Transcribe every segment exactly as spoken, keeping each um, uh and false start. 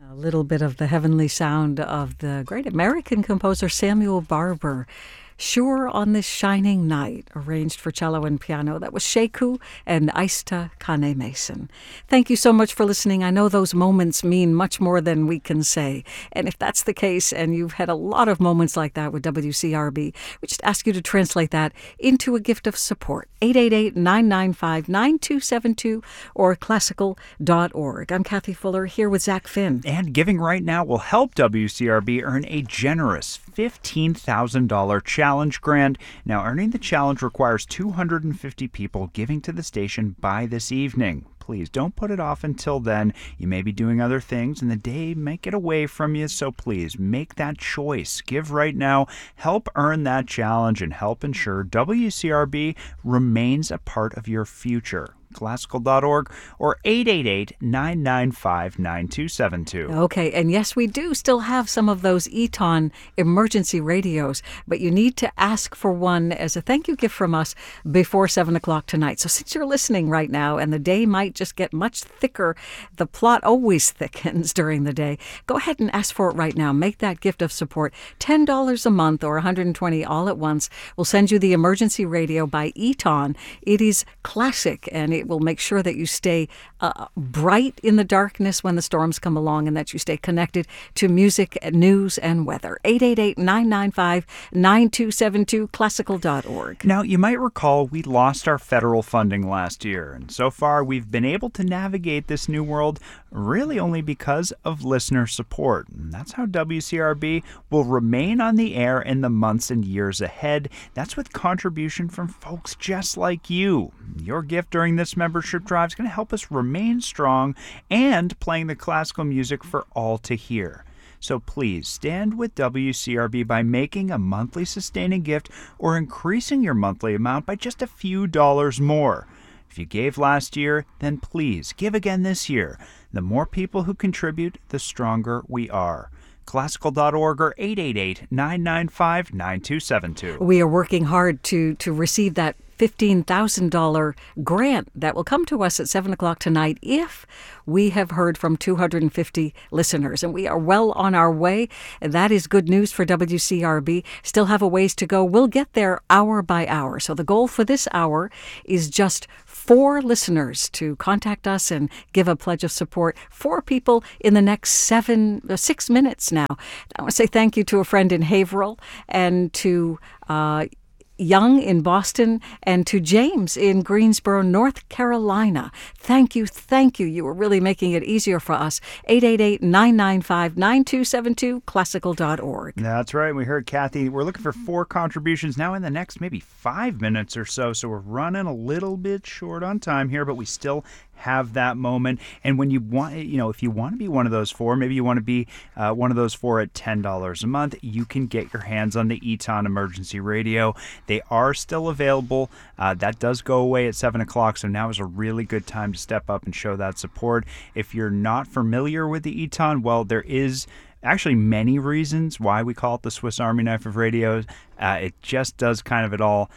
A little bit of the heavenly sound of the great American composer Samuel Barber. Sure on This Shining Night, arranged for cello and piano. That was Sheku and Aista Kane Mason. Thank you so much for listening. I know those moments mean much more than we can say. And if that's the case, and you've had a lot of moments like that with W C R B, we just ask you to translate that into a gift of support. eight eight eight, nine nine five, nine two seven two or classical dot org. I'm Kathy Fuller here with Zach Finn. And giving right now will help W C R B earn a generous fifteen thousand dollars challenge grant. Now, earning the challenge requires two hundred fifty people giving to the station by this evening. Please don't put it off until then. You may be doing other things and the day might get away from you, so please make that choice. Give right now, help earn that challenge, and help ensure W C R B remains a part of your future. classical dot org or eight eight eight, nine nine five, nine two seven two. Okay, and yes, we do still have some of those Eton emergency radios, but you need to ask for one as a thank you gift from us before seven o'clock tonight. So since you're listening right now and the day might just get much thicker, the plot always thickens during the day, go ahead and ask for it right now. Make that gift of support. ten dollars a month or one hundred twenty dollars all at once. We'll send you the emergency radio by Eton. It is classic, and it will make sure that you stay uh, bright in the darkness when the storms come along, and that you stay connected to music, news, and weather. eight eight eight, nine nine five, nine two seven two, classical dot org. Now, you might recall we lost our federal funding last year, and so far we've been able to navigate this new world really only because of listener support. And that's how W C R B will remain on the air in the months and years ahead. That's with contribution from folks just like you. Your gift during this membership drive is going to help us remain strong and playing the classical music for all to hear. So please stand with W C R B by making a monthly sustaining gift or increasing your monthly amount by just a few dollars more. If you gave last year, then please give again this year. The more people who contribute, the stronger we are. classical dot org or eight eight eight, nine nine five, nine two seven two. We are working hard to, to receive that fifteen thousand dollars grant that will come to us at seven o'clock tonight if we have heard from two hundred fifty listeners. And we are well on our way. That is good news for W C R B. Still have a ways to go. We'll get there hour by hour. So the goal for this hour is just four listeners to contact us and give a pledge of support. Four people in the next seven, uh, six minutes now. I want to say thank you to a friend in Haverhill and to uh, Young in Boston, and to James in Greensboro, North Carolina. Thank you, thank you. You were really making it easier for us. eight eight eight, nine nine five, nine two seven two, classical dot org. That's right. We heard Kathy. We're looking for four contributions now in the next maybe five minutes or so. So we're running a little bit short on time here, but we still have that moment. And when you want, you know, if you want to be one of those four, maybe you want to be uh, one of those four at ten dollars a month, you can get your hands on the Eton Emergency Radio. They are still available. Uh, that does go away at seven o'clock, so now is a really good time to step up and show that support. If you're not familiar with the Eton, well, there is actually many reasons why we call it the Swiss Army knife of radios. Uh, it just does kind of it all.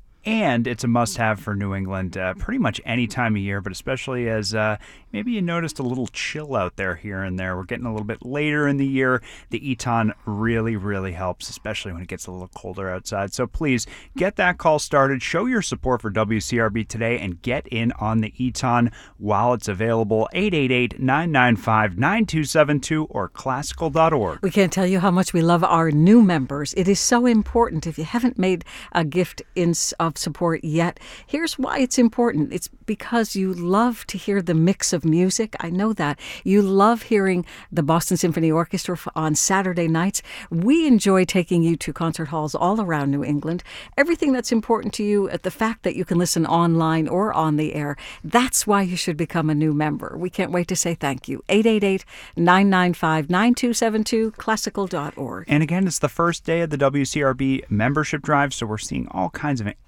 And it's a must-have for New England uh, pretty much any time of year, but especially as uh, maybe you noticed a little chill out there here and there. We're getting a little bit later in the year. The Eton really, really helps, especially when it gets a little colder outside. So please get that call started. Show your support for W C R B today and get in on the Eton while it's available. eight eight eight, nine nine five, nine two seven two or classical dot org. We can't tell you how much we love our new members. It is so important. If you haven't made a gift in of support yet, here's why it's important. It's because you love to hear the mix of music. I know that. You love hearing the Boston Symphony Orchestra on Saturday nights. We enjoy taking you to concert halls all around New England. Everything that's important to you, at the fact that you can listen online or on the air, that's why you should become a new member. We can't wait to say thank you. eight eight eight, nine nine five, nine two seven two, classical dot org. And again, it's the first day of the W C R B membership drive, so we're seeing all kinds of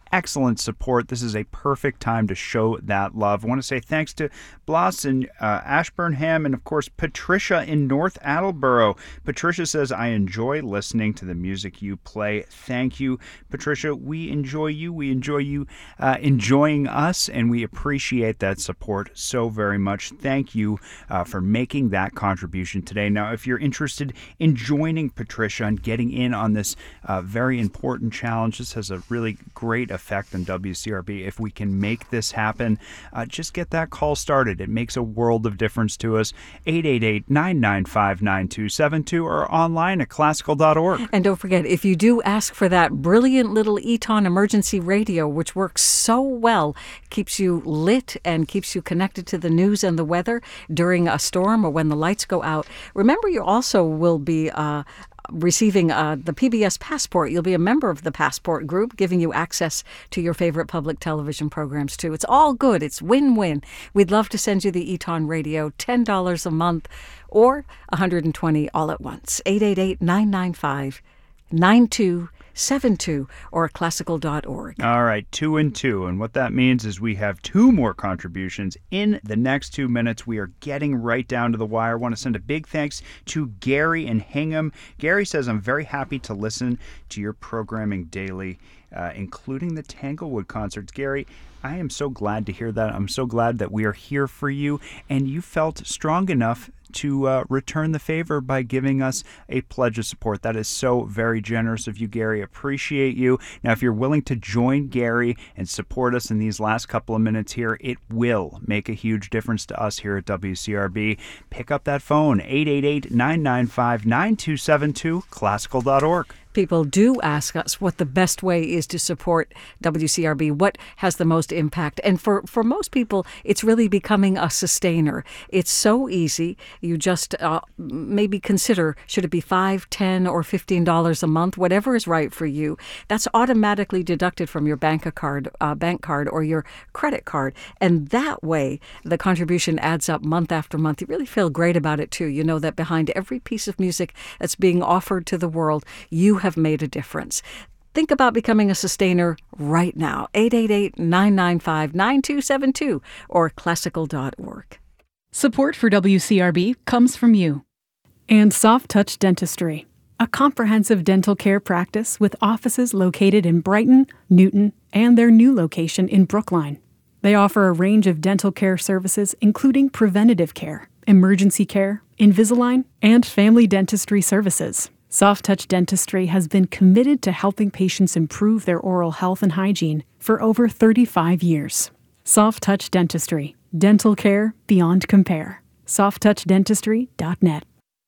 excellent support. This is a perfect time to show that love. I want to say thanks to Blas in uh, Ashburnham and, of course, Patricia in North Attleboro. Patricia says, I enjoy listening to the music you play. Thank you, Patricia. We enjoy you. We enjoy you uh, enjoying us, and we appreciate that support so very much. Thank you uh, for making that contribution today. Now, if you're interested in joining Patricia and getting in on this uh, very important challenge, this has a really great effect on W C R B. If we can make this happen, uh, just get that call started. It makes a world of difference to us. eight eight eight, nine nine five, nine two seven two or online at classical dot org. And don't forget, if you do ask for that brilliant little Eton emergency radio, which works so well, keeps you lit and keeps you connected to the news and the weather during a storm or when the lights go out, remember you also will be uh, receiving uh, the P B S Passport. You'll be a member of the Passport group, giving you access to your favorite public television programs, too. It's all good. It's win-win. We'd love to send you the Eton Radio, ten dollars a month or one hundred twenty dollars all at once. eight eight eight, nine nine five, nine two seven two or classical dot org. All right, two and two. And what that means is we have two more contributions in the next two minutes. We are getting right down to the wire. I want to send a big thanks to Gary in Hingham. Gary says, I'm very happy to listen to your programming daily, uh, including the Tanglewood concerts. Gary, I am so glad to hear that. I'm so glad that we are here for you, and you felt strong enough to uh, return the favor by giving us a pledge of support. That is so very generous of you, Gary. Appreciate you. Now, if you're willing to join Gary and support us in these last couple of minutes here, it will make a huge difference to us here at W C R B. Pick up that phone, eight eight eight, nine nine five, nine two seven two, classical dot org. People do ask us what the best way is to support W C R B, what has the most impact. And for, for most people, it's really becoming a sustainer. It's so easy. You just uh, maybe consider, should it be five, ten, or fifteen dollars a month, whatever is right for you. That's automatically deducted from your bank card, uh, bank card or your credit card. And that way, the contribution adds up month after month. You really feel great about it, too. You know that behind every piece of music that's being offered to the world, you have have made a difference. Think about becoming a sustainer right now. eight eight eight, nine nine five, nine two seven two or classical dot org. Support for W C R B comes from you. And Soft Touch Dentistry, a comprehensive dental care practice with offices located in Brighton, Newton, and their new location in Brookline. They offer a range of dental care services, including preventative care, emergency care, Invisalign, and family dentistry services. Soft Touch Dentistry has been committed to helping patients improve their oral health and hygiene for over thirty-five years. Soft Touch Dentistry, dental care beyond compare. soft touch dentistry dot net.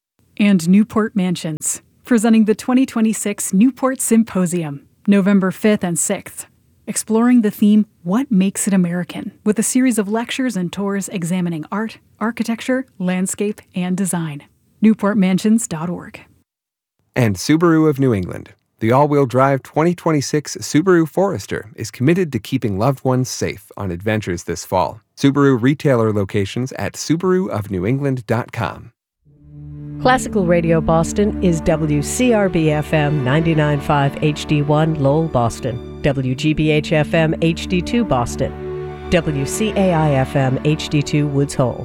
And Newport Mansions, presenting the twenty twenty-six Newport Symposium, November fifth and sixth. Exploring the theme, What Makes It American, with a series of lectures and tours examining art, architecture, landscape, and design. newport mansions dot org. And Subaru of New England. The all-wheel drive twenty twenty-six Subaru Forester is committed to keeping loved ones safe on adventures this fall. Subaru retailer locations at subaru of new england dot com. Classical Radio Boston is W C R B F M ninety-nine point five H D one Lowell, Boston, W G B H F M H D two Boston, W C A I F M H D two Woods Hole,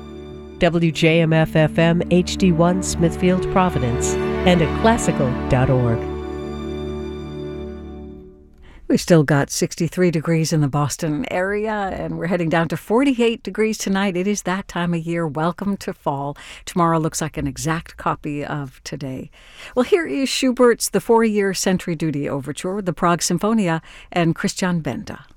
W J M F F M H D one Smithfield, Providence, and at classical dot org. We've still got sixty-three degrees in the Boston area, and we're heading down to forty-eight degrees tonight. It is that time of year. Welcome to fall. Tomorrow looks like an exact copy of today. Well, here is Schubert's The Four-Year Sentry Duty Overture with the Prague Symphonia and Christian Benda.